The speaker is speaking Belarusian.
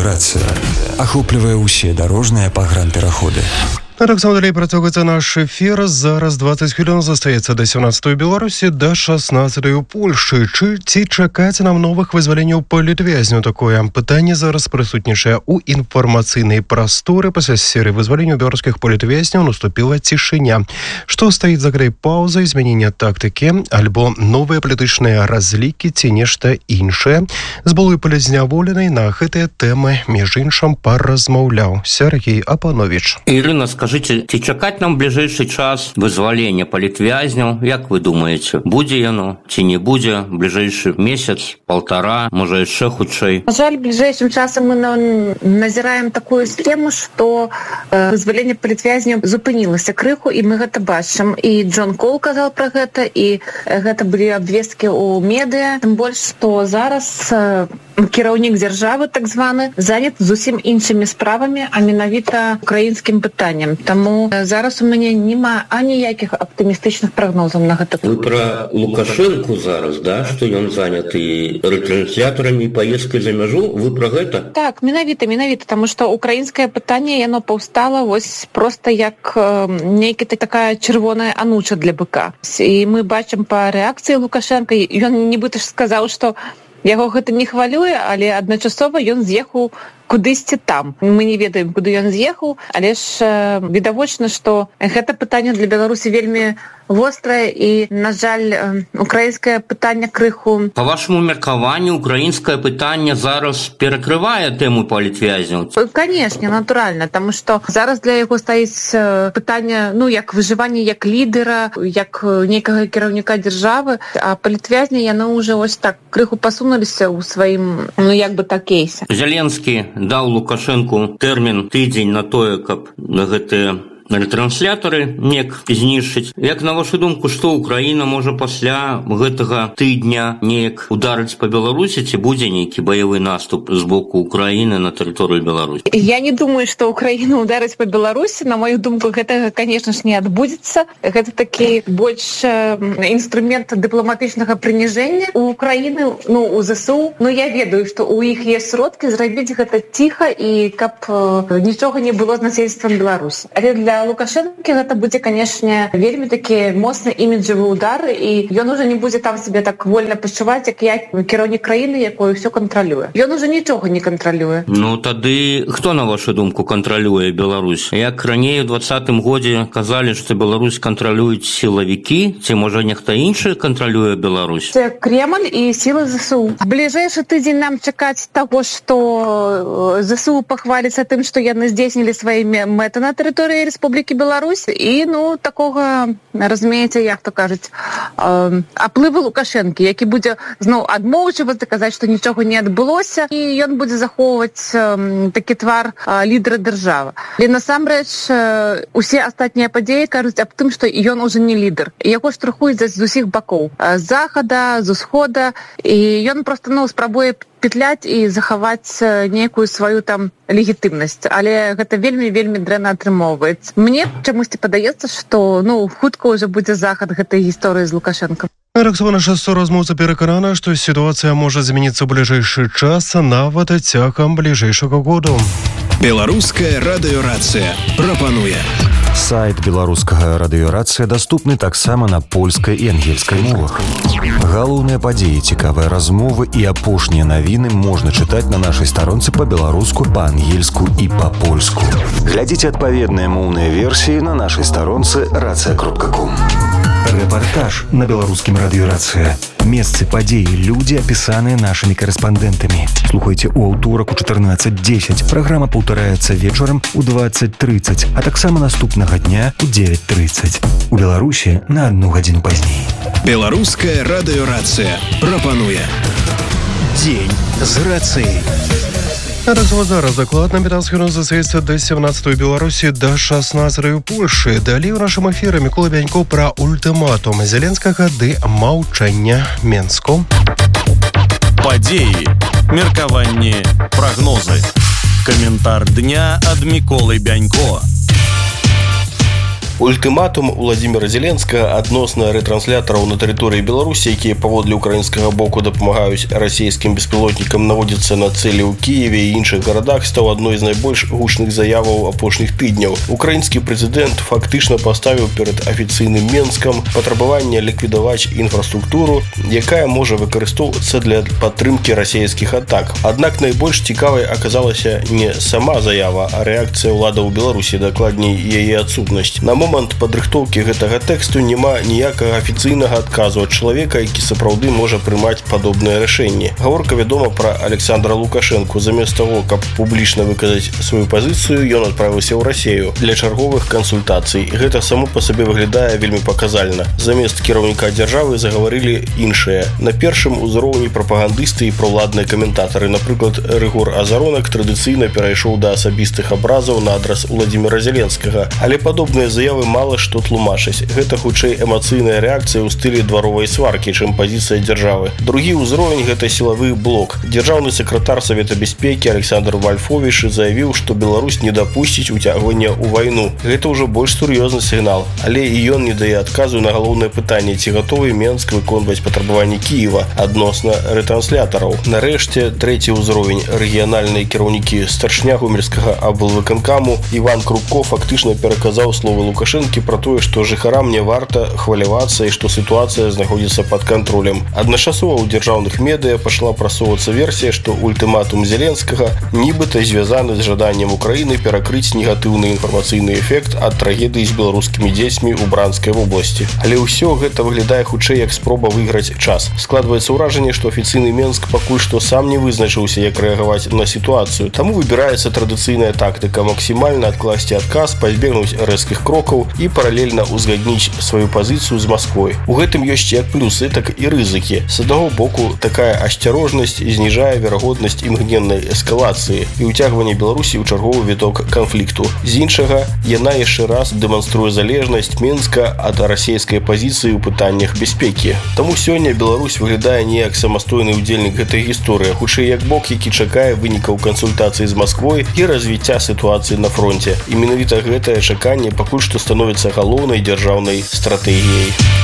Радыёрацыя ахоплівае ўсе дарожныя пагранпераходы. Так само далей працягваецца наш эфір. Зараз 20 хвілін застаецца да 17-й Беларусі, да 16-й у Польшчы. Ці чакаць нам новых вызваленняў палітвязняў? Такое пытанне зараз прысутнічае ў інфармацыйнай прасторы. Пасля серыі вызваленняў беларускіх палітвязняў наступіла цішыня. Што стаіць за гэтай паўзай? Змянення тактыкі альбо новыя палітычныя разлікі ці нешта іншае? З былой палізняволенай на гэтыя тэмы, між іншым, паразмаўляў Сергей Апанович. Ірына, скажите, ці чакаць нам бліжэйшы час вызвалення палітвязняў? Як вы думаеце, будзе яно ці не будзе бліжэйшы месяц, полтора, можа яшчэ хутчэй? На жаль, бліжэйшым часам мы назіраем такую схему, што вызваленне палітвязняў зупынілася крыху, і мы гэта бачым. І Джон Кол казаў пра гэта, і гэта былі абвесткі ў медыа. Тым больш, што зараз кіраўнік дзяржавы, так званы, занят зусім іншымі справамі, а менавіта украінскім пытаннем. Таму зараз у мяне няма аніякіх аптымістычных прагнозаў на гэта. Вы пра Лукашэнку зараз, да? Што ён заняты рэтрансляторамі і паездкай за мяжу? Вы пра гэта? Так, менавіта, таму што украінскае пытанне, яно паўстала вось проста як нейкі такая чырвоная ануча для быка. І мы бачым па рэакцыі Лукашэнка, ён нібыта ж сказаў, што яго гэта не хвалюе, але адначасова ён з'ехаў кудысьці там. Мы не ведаем, куды ён з'ехаў, але ж відавочна, што гэта пытанне для Беларусі вельмі вострае, і, на жаль, украінскае пытанне крыху... Па вашаму меркаванню, украінскае пытанне зараз перакрывае тэму палітвязняў? Канешне, натуральна, таму што зараз для яго стаіць пытанне, як выжыванне як лідера, як нейкага кіраўніка дзяржавы, а палітвязні яны ўжо ось так крыху пасунуліся ў сваім, кейсе. Зеленскі даў Лукашэнку тэрмін тыдзень на тое, каб гэтыя рэтрансляторы неяк знішчыць. Як на вашу думку, што Украіна можа пасля гэтага тыдня неяк ударыць па Беларусі, ці будзе нейкі баявы наступ з боку Украіны на тэрыторыю Беларусі? Я не думаю, што Украіна ударыць па Беларусі. На мою думку, гэтага, конечно ж, не адбудзецца. Гэта такі больш інструмент дыпламатычнага прыніжэння у Украіны, у ЗСУ. Я ведаю, што у іх ёсць сродкі зрабіць гэта ціха і каб нічога не было з насельніцтвам Беларусі. Але для Лукашэнкі гэта будзе, канешне, вельмі такі моцны іміджавы удар, і ён уже не будзе там себе так вольна пачуваць, як я кіраўнік краіны, якой ўсё кантралюе. Ён уже нічога не кантралюе. Тады хто, на вашу думку, кантралюе Беларусь? Як раней у 2020 годзе казалі, што Беларусь кантралююць сілавікі, ці можа нехта іншы кантралюе Беларусь? Це Кремль і сілы ЗСУ. Бліжэйшы тыдзень нам чакаць таго, што ЗСУ пахваліцца тым, што яны здзейснілі свае мэты на тэрыторыі Рэспублікі Беларусь, і, такога, разумееце, як то кажуць, аплыву Лукашэнкі, які будзе зноў адмоўчвацца, казаць, што нічога не адбылося, і ён будзе захоўваць такі твар лідера дзяржавы. Але насамрэч усе астатнія падзеі кажуць аб тым, што ён уже не лідар. Яго штрыхуюць з усіх бакоў. З захада, з усхода, і ён проста, спрабуе петляць і захаваць нейкую сваю там легітымнасць. Але гэта вельмі дрэнна атрымоўваецца. Мне чамусьці падаецца, што хутка ўжо будзе захад гэтай гісторыі з Лукашэнкам. Роксана размоўца пераканана, што сітуацыя можа змяніцца ў бліжэйшы час, нават цягам бліжэйшага году. Беларуская радыёрацыя прапануе. Сайт беларускага радыёрацыя даступны таксама на польскай і ангельскай мовах. Галоўныя падзеі, цікавыя размовы і апошнія навіны можна чытаць на нашай старонцы па-беларуску, па-ангельску і па-польску. Глядзіце адпаведныя моўныя версіі на нашай старонцы racja.com. Рэпартаж на беларускім радыёрацыя. Месцы, падзеі, людзі, апісаныя нашымі карэспандэнтамі. Слухайце ў аўторак у 14:10. Праграма паўтараецца вечарам у 20:30, а таксама наступнага дня у 9:30. У Беларусі на 1 гадзіну пазней. Беларуская радыёрацыя прапануе Дзень з рацыяй. Зараз дакладна 15 хвілін застаецца да 17-й Беларусі, да 16-й у Польшчы. Далей у нашым эфіры Мікола Бянько пра ультыматум Зеленскага ды маўчання Менску. Падзеі, меркаванні, прагнозы. Каментар дня ад Міколы Бянько. Ультыматум Уладзіміра Зеленскага адносна ретранслятараў на тэрыторыі Беларусі, якія паводле украінскага боку дапамагаюць расійскім беспілотнікам наводзіцца на цэлі ў Кіеве і іншых гарадах, стаў адной з найбольш гучных заяваў апошніх тыдняў. Украінскі прэзідэнт фактычна паставіў перад афіцыйным Менскам патрабаванне ліквідаваць інфраструктуру, якая можа выкарыстоўвацца для падтрымкі расійскіх атак. Аднак найбольш цікавай аказалася не сама заява, а рэакцыя ўладаў Беларусі, дакладней яе адсутнасць. На момант падрыхтоўкі гэтага тэксту няма ніякага афіцыйнага адказу ад чалавека, які сапраўды можа прымаць падобныя рашэнні. Гаворка вядома пра Александра Лукашэнку. Замест таго, каб публічна выказаць сваю пазіцыю, ён адправіўся ў Расію для чарговых кансультацый. Гэта само па сабе выглядае вельмі паказальна. Замест кіраўніка дзяржавы загаварылі іншыя. На першым узроўні прапагандысты і праўладныя каментатары. Напрыклад, Рыгор Азаронак традыцыйна перайшоў да асабістых абразаў на адрас Уладзіміра Зеленскага. Але падобныя заявы мала што тлумачаць. Гэта хутчэй эмацыйная рэакцыя ў стылі дваровай сваркі, чым пазіцыя дзяржавы. Другі ўзровень – гэта сілавы блок. Дзяржаўны сакратар Савета бяспекі Александр Вальфовіч заявіў, што Беларусь не дапусціць уцягвання ў вайну. Гэта ўжо больш сур'ёзны сігнал. Але і ён не дае адказу на галоўнае пытанне, ці гатовы Менск выконваць патрабаванні Кіева адносна ретранслятараў. Нарэшце, трэці ўзровень. Рэгіянальныя кіраўнікі старшыня гомельскага аблвыканкаму Іван Крупко фактычна пераказаў словы Лукашэнкі пра тое, што жыхарам не варта хвалявацца і што сітуацыя знаходзіцца пад кантролем. Адначасова ў дзяржаўных медыа пачала прасоўвацца версія, што ультыматум Зеленскага нібыта звязаны з жаданнем Украіны перакрыць негатыўны інфармацыйны эфект ад трагедыі з беларускімі дзецьмі ў Бранскай вобласці. Але ўсё гэта выглядае хутчэй як спроба выйграць час. Складваецца ўражанне, што афіцыйны Менск пакуль што сам не вызначыўся, як рэагаваць на сітуацыю. Таму выбіраецца традыцыйная тактыка максімальна адкласці адказ, пазбегнуць рэзкіх крокаў і паралельна ўзгадніць сваю пазіцыю з Масквой. У гэтым ёсць як плюсы, так і рызыкі. З аднаго боку, такая асцярожнасць зніжае верагоднасць імгненнай эскалацыі і ўцягвання Беларусі ў чарговы віток канфлікту. З іншага, яна яшчэ раз дэманструе залежнасць Менска ад расійскай пазіцыі ў пытаннях бяспекі. Таму сёння Беларусь выглядае не як самастойны ўдзельнік гэтай гісторыі, хутчэй як бок, які чакае вынікаў кансультацый з Масквой і развіцця сітуацыі на фронте. І менавіта гэтае чаканне пакуль што становіцца галоўнай дзяржаўнай стратэгіяй.